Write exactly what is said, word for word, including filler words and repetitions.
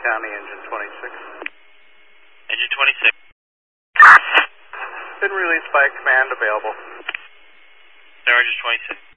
County, engine twenty-six. Engine twenty-six. Been released by command, available. Sergeant twenty-six.